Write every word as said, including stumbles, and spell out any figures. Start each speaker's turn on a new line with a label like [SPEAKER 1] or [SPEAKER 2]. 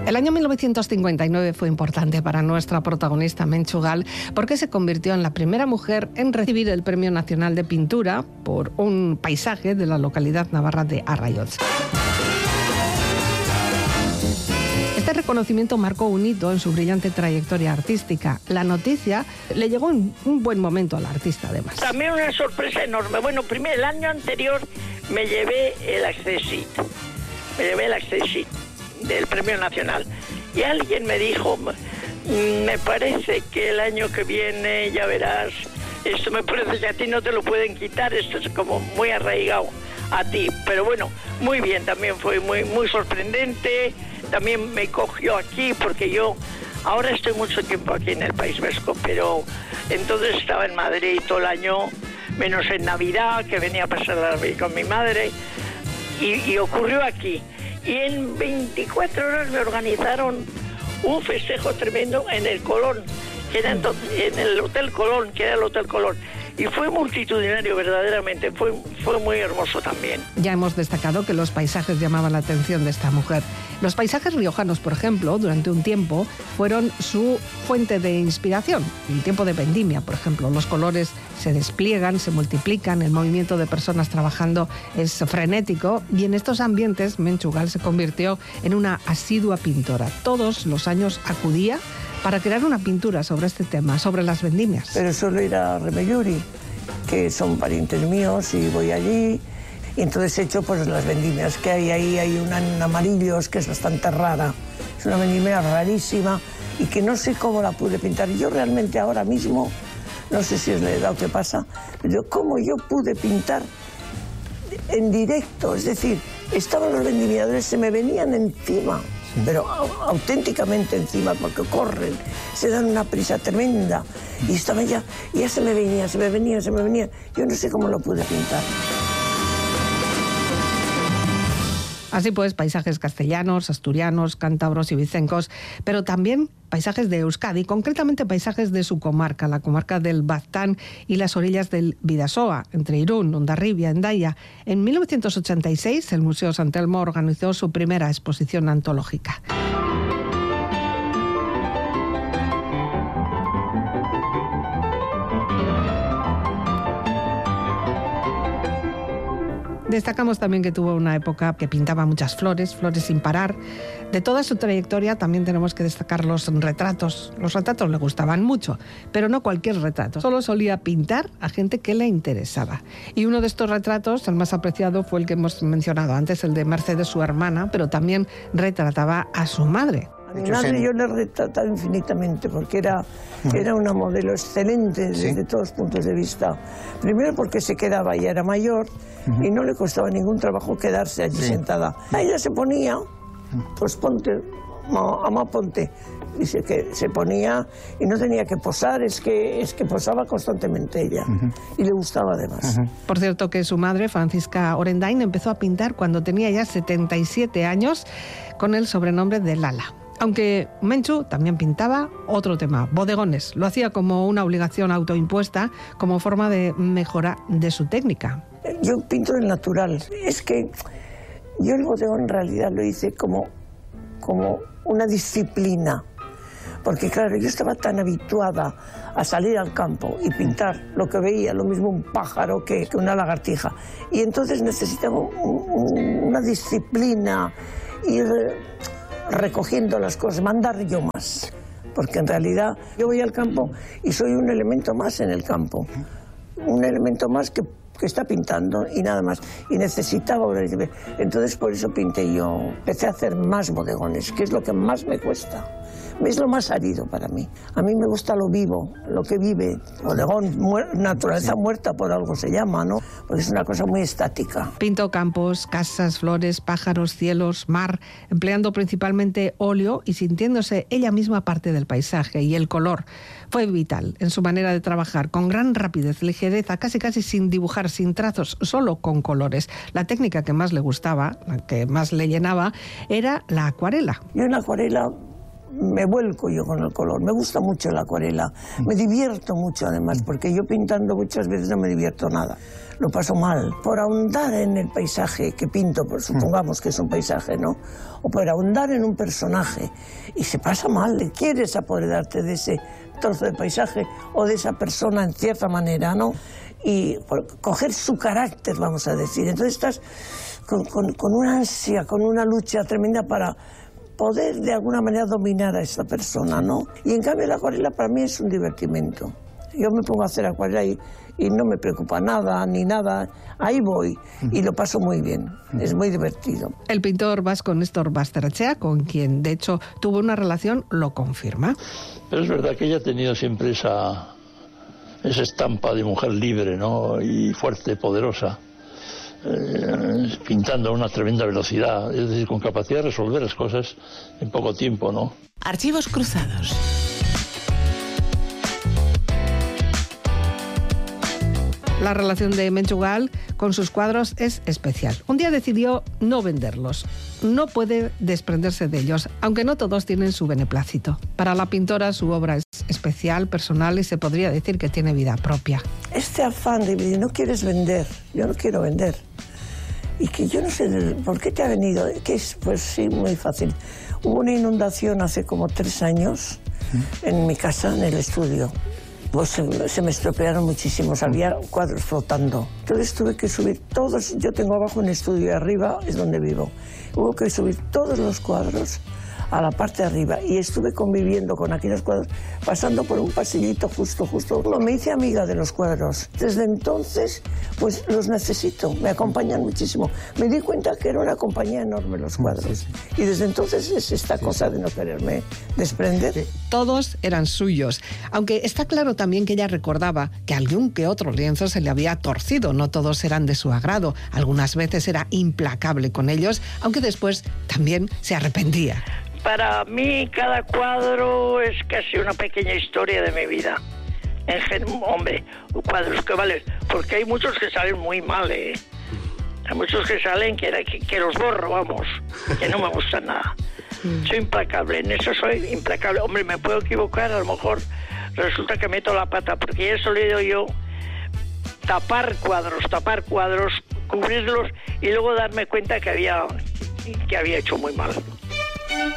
[SPEAKER 1] El año mil novecientos cincuenta y nueve fue importante para nuestra protagonista Menchugal porque se convirtió en la primera mujer en recibir el Premio Nacional de Pintura por un paisaje de la localidad navarra de Arraioz. Este reconocimiento marcó un hito en su brillante trayectoria artística. La noticia le llegó en un buen momento al artista, además.
[SPEAKER 2] También una sorpresa enorme. Bueno, primero, el año anterior me llevé el Accessit. Me llevé el Accessit del Premio Nacional. Y alguien me dijo, me parece que el año que viene, ya verás, esto me parece que a ti no te lo pueden quitar, esto es como muy arraigado a ti. Pero bueno, muy bien, también fue muy, muy sorprendente. También me cogió aquí porque yo ahora estoy mucho tiempo aquí en el País Vasco, pero entonces estaba en Madrid todo el año, menos en Navidad, que venía a pasar la Navidad con mi madre, y, y ocurrió aquí. Y en veinticuatro horas me organizaron un festejo tremendo en el Colón, que era entonces, en el Hotel Colón, que era el Hotel Colón. Y fue multitudinario, verdaderamente, fue, fue muy hermoso también.
[SPEAKER 1] Ya hemos destacado que los paisajes llamaban la atención de esta mujer. Los paisajes riojanos, por ejemplo, durante un tiempo fueron su fuente de inspiración. En tiempo de vendimia, por ejemplo, los colores se despliegan, se multiplican, el movimiento de personas trabajando es frenético y en estos ambientes Menchugal se convirtió en una asidua pintora. Todos los años acudía para crear una pintura sobre este tema, sobre las vendimias.
[SPEAKER 3] Pero suelo ir a Remelluri, que son parientes míos, y voy allí. Y entonces he hecho pues las vendimias que hay ahí. Hay una en Amarillos, que es bastante rara. Es una vendimia rarísima y que no sé cómo la pude pintar. Yo realmente ahora mismo, no sé si es la edad o qué pasa, pero cómo yo pude pintar en directo. Es decir, estaban los vendimiadores, se me venían encima. Pero auténticamente encima, porque corren, se dan una prisa tremenda. Y estaba ya, y ya se me venía, se me venía, se me venía. Yo no sé cómo lo pude pintar.
[SPEAKER 1] Así pues, paisajes castellanos, asturianos, cántabros y vicencos, pero también paisajes de Euskadi, concretamente paisajes de su comarca, la comarca del Baztán y las orillas del Bidasoa, entre Irún, Hondarribia, Hendaya. En mil novecientos ochenta y seis, el Museo San Telmo organizó su primera exposición antológica. Destacamos también que tuvo una época que pintaba muchas flores, flores sin parar. De toda su trayectoria también tenemos que destacar los retratos. Los retratos le gustaban mucho, pero no cualquier retrato. Solo solía pintar a gente que le interesaba. Y uno de estos retratos, el más apreciado, fue el que hemos mencionado antes, el de Mercedes, su hermana, pero también retrataba a su madre.
[SPEAKER 3] A mi madre yo le he retratado infinitamente porque era, era una modelo excelente desde ¿Sí? todos los puntos de vista. Primero porque se quedaba, ya era mayor, uh-huh. y no le costaba ningún trabajo quedarse allí sí. sentada. Ella se ponía, pues ponte, mamá ponte, dice que se ponía y no tenía que posar, es que, es que posaba constantemente ella, uh-huh. y le gustaba además.
[SPEAKER 1] Uh-huh. Por cierto que su madre, Francisca Orendain, empezó a pintar cuando tenía ya setenta y siete años con el sobrenombre de Lala. Aunque Menchu también pintaba otro tema, bodegones. Lo hacía como una obligación autoimpuesta, como forma de mejora de su técnica.
[SPEAKER 3] Yo pinto el natural. Es que yo el bodegón en realidad lo hice como, como una disciplina. Porque claro, yo estaba tan habituada a salir al campo y pintar lo que veía, lo mismo un pájaro que, que una lagartija. Y entonces necesitaba un, un, una disciplina, ir recogiendo las cosas, mandar yo más, porque en realidad yo voy al campo y soy un elemento más en el campo, un elemento más que, que está pintando y nada más, y necesitaba, entonces por eso pinté yo, empecé a hacer más bodegones, que es lo que más me cuesta. Es lo más árido para mí. A mí me gusta lo vivo, lo que vive. Bodegón, muer- naturaleza muerta por algo se llama, ¿no? Porque es una cosa muy estática.
[SPEAKER 1] Pintó campos, casas, flores, pájaros, cielos, mar, empleando principalmente óleo y sintiéndose ella misma parte del paisaje, y el color fue vital en su manera de trabajar, con gran rapidez, ligereza, casi casi sin dibujar, sin trazos, solo con colores. La técnica que más le gustaba, la que más le llenaba, era la acuarela.
[SPEAKER 3] Yo en la acuarela me vuelco yo con el color, me gusta mucho la acuarela, me divierto mucho además, porque yo pintando muchas veces no me divierto nada, lo paso mal. Por ahondar en el paisaje que pinto, pues supongamos que es un paisaje, ¿no? O por ahondar en un personaje, y se pasa mal, quieres apoderarte de ese trozo de paisaje o de esa persona en cierta manera, ¿no? Y por coger su carácter, vamos a decir. Entonces estás con, con, con una ansia, con una lucha tremenda para poder de alguna manera dominar a esta persona, ¿no? Y en cambio la acuarela para mí es un divertimento. Yo me pongo a hacer acuarela y, y no me preocupa nada, ni nada. Ahí voy y lo paso muy bien. Es muy divertido.
[SPEAKER 1] El pintor vasco Néstor Basterretxea, con quien de hecho tuvo una relación, lo confirma.
[SPEAKER 4] Pero es verdad que ella ha tenido siempre esa, esa estampa de mujer libre, ¿no? Y fuerte, poderosa. Eh, pintando a una tremenda velocidad, es decir, con capacidad de resolver las cosas en poco tiempo, ¿no?
[SPEAKER 5] Archivos cruzados.
[SPEAKER 1] La relación de Menchugal con sus cuadros es especial. Un día decidió no venderlos. No puede desprenderse de ellos, aunque no todos tienen su beneplácito. Para la pintora su obra es especial, personal y se podría decir que tiene vida propia.
[SPEAKER 3] Este afán de no quieres vender, yo no quiero vender. Y que yo no sé por qué te ha venido, que es pues sí, muy fácil. Hubo una inundación hace como tres años en mi casa, en el estudio. Pues se, se me estropearon muchísimos, había cuadros flotando. Entonces tuve que subir todos, yo tengo abajo un estudio y arriba es donde vivo. Hubo que subir todos los cuadros a la parte de arriba y estuve conviviendo con aquellos cuadros, pasando por un pasillito justo, justo. Me hice amiga de los cuadros. Desde entonces, pues los necesito, me acompañan muchísimo. Me di cuenta que era una compañía enorme los cuadros. Y desde entonces es esta cosa de no quererme desprender.
[SPEAKER 1] Todos eran suyos, aunque está claro también que ella recordaba que algún que otro lienzo se le había torcido, no todos eran de su agrado, algunas veces era implacable con ellos, aunque después también se arrepentía.
[SPEAKER 2] Para mí cada cuadro es casi una pequeña historia de mi vida. En gen, hombre, cuadros que valen, porque hay muchos que salen muy mal, ¿eh? Hay muchos que salen que, que, que los borro, vamos, que no me gustan nada. Soy implacable, en eso soy implacable. Hombre, me puedo equivocar, a lo mejor resulta que meto la pata, porque ya he solido yo tapar cuadros, tapar cuadros, cubrirlos y luego darme cuenta que había, que había hecho muy mal.